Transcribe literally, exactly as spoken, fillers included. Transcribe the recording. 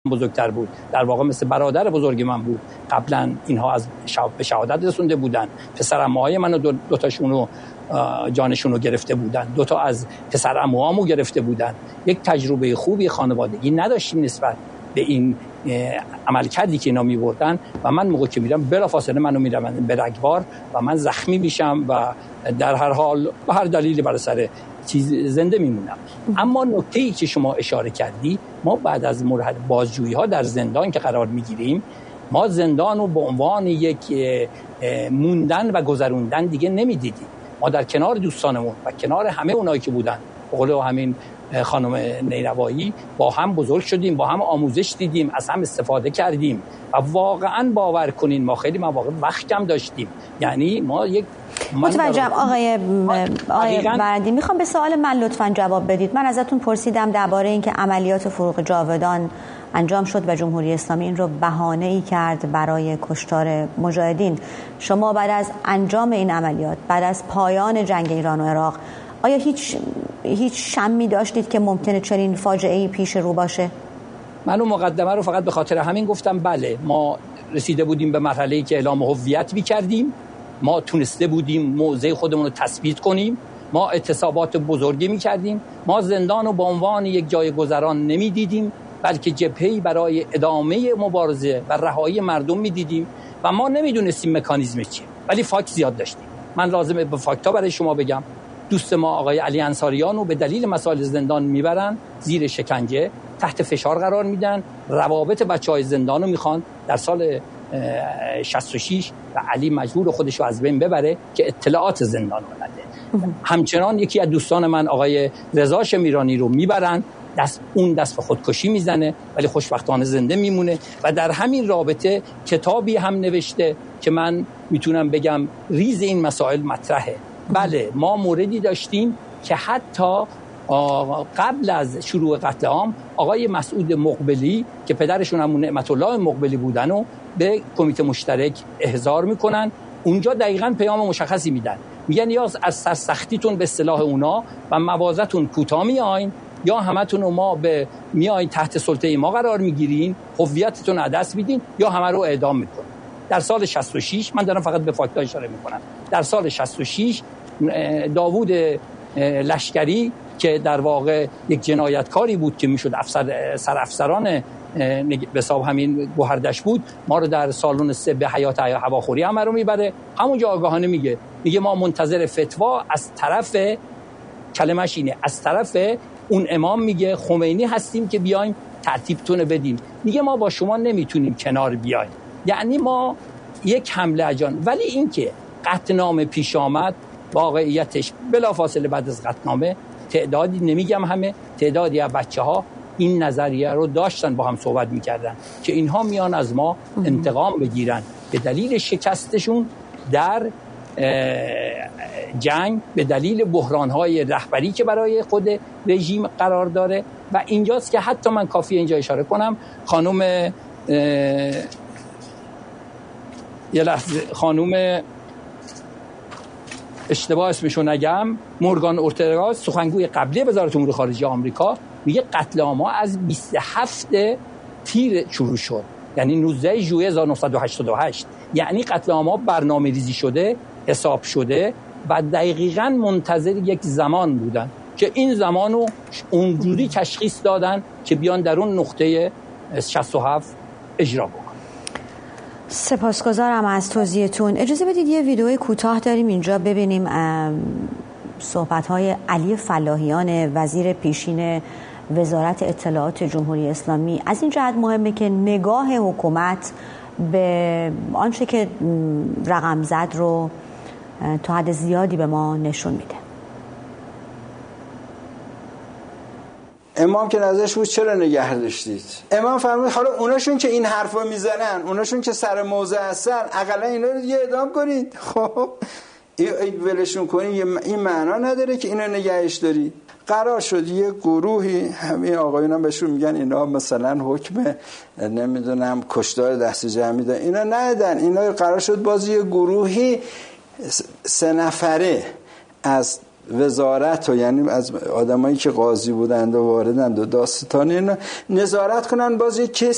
بزرگتر بود، در واقع مثل برادر بزرگ من بود. قبلا اینها از شب به شهادت رسونده بودن. پسر عموهای منو دو, دو تاشونو جانشون رو گرفته بودن، دو تا از پسر عموهامو گرفته بودن. یک تجربه خوبی خانوادگی نداشتیم نسبت به این عملکردی که اینا می‌بردن و من موقع که میرم بلافاصله منو میرم به رگبار و من زخمی میشم و در هر حال به هر دلیلی بر سر چیز زنده میمونم. اما نکته‌ای که شما اشاره کردی، ما بعد از مرحله بازجویی‌ها در زندان که قرار میگیریم، ما زندان رو به عنوان یک موندن و گذروندن دیگه نمیدیدیم. ما در کنار دوستانمون و کنار همه اونایی که بودن، به قول همین خانم نیروایی، با هم بزرگ شدیم، با هم آموزش دیدیم، از هم استفاده کردیم و واقعا باور کنین ما خیلی مواقع وقت کم داشتیم. یعنی ما یک متوجهم آقای آقای برندی، میخوام به سوال من لطفاً جواب بدید. من ازتون پرسیدم درباره اینکه عملیات فروغ جاودان انجام شد و جمهوری اسلامی این رو بهانه‌ای کرد برای کشتار مجاهدین. شما بعد از انجام این عملیات، بعد از پایان جنگ ایران و عراق، آیا هیچ هیچ شمی داشتید که ممکنه چنین فاجعه‌ای پیش رو باشه؟ من اون مقدمه رو فقط به خاطر همین گفتم. بله، ما رسیده بودیم به مرحله‌ای که اعلام هویت می‌کردیم، ما تونسته بودیم موضع خودمون رو تثبیت کنیم، ما اعتصابات بزرگی می‌کردیم، ما زندان رو به عنوان یک جای گذران نمی‌دیدیم، بلکه جبهه‌ای برای ادامه مبارزه و رهایی مردم می‌دیدیم و ما نمی‌دونستیم مکانیزم چیه، ولی فاکت زیاد داشتیم. من لازمه به فاکت‌ها برای شما بگم. دوست ما آقای علی انصاریان رو به دلیل مسائل زندان میبرن زیر شکنجه، تحت فشار قرار میدن، روابط بچهای زندان رو میخوان. در سال شصت و شش و علی مجبور خودش رو از بین ببره که اطلاعات زندان رو نده. همچنان یکی از دوستان من آقای رضا شمیرانی رو میبرن، دست اون دست به خودکشی میزنه ولی خوشبختانه زنده میمونه و در همین رابطه کتابی هم نوشته که من میتونم بگم ریز این مسائل مطرحه. بله، ما موردی داشتیم که حتی قبل از شروع قتل عام آقای مسعود مقبلی که پدرشون همون نعمت الله مقبلی بودن و به کمیته مشترک احضار میکنن. اونجا دقیقاً پیام مشخصی میدن، میگن یا از سرسختیتون به اصطلاح اونا و موازتون کوتاه میاین، یا همتون رو ما به میاین تحت سلطه ما قرار میگیرین، هویتتون از دست میدین، یا همه رو اعدام میکنین. در سال شصت و شش، من دارم فقط به فاکت‌ها اشاره میکنم، در سال شصت و شش داوود لشکری که در واقع یک جنایتکاری بود که میشد افسر سرافسران به حساب همین گوهردش بود، ما رو در سالن سه به حیات هواخوری هم رو میبره. همونجا آگاهانه میگه میگه ما منتظر فتوا از طرف، کلمش اینه، از طرف اون امام میگه خمینی هستیم که بیایم ترتیبتون بدیم. میگه ما با شما نمیتونیم کنار بیایم. یعنی ما یک حمله اجان. ولی این که قطعنامه پیش آمد، واقعیتش بلافاصله بعد از قطعنامه تعدادی، نمیگم همه، تعدادی از بچه‌ها این نظریه رو داشتن، با هم صحبت میکردن که اینها میان از ما انتقام بگیرن به دلیل شکستشون در جنگ، به دلیل بحران‌های رهبری که برای خود رژیم قرار داره. و اینجاست که حتی من کافیه اینجا اشاره کنم، خانم یه لحظه خانم اشتباه اسمشو نگم، مورگان اورتگا، سخنگوی قبلی وزارت امور خارجه آمریکا، میگه قتل عام‌ها از بیست و هفت تیر شروع شد، یعنی نوزده ژوئیه هزار و نهصد و هشتاد و هشت. یعنی قتل عام‌ها برنامه‌ریزی شده، حساب شده و دقیقاً منتظر یک زمان بودن که این زمانو اونجوری تشخیص دادن که بیان در اون نقطه شصت و هفت اجرا بکنن. سپاسگزارم از توضیحتون. اجازه بدید یه ویدئوی کوتاه داریم اینجا ببینیم، صحبت‌های علی فلاحیان وزیر پیشین وزارت اطلاعات جمهوری اسلامی. از این جهت مهمه که نگاه حکومت به آنچه که رقم زد رو تا حد زیادی به ما نشون میده. امام که نظرش بود چرا نگه داشتید؟ امام فرمود حالا اوناشون که این حرفا میزنن، اوناشون که سر موضع هستن، اقلا اینا رو دیگه اعدام کنید. خب این ولشون کنید، این معنا نداره که اینا نگهش دارید. قرار شد یه گروهی، همین آقایون هم بهشون میگن اینا مثلا حکم نمیدونم کشتار دست جمعی دارن، اینا ندادن. اینا قرار شد باز یه گروهی سه نفره از وزارت و یعنی از آدمایی که قاضی بودند و واردند و داستان اینا نظارت کنن، باز یه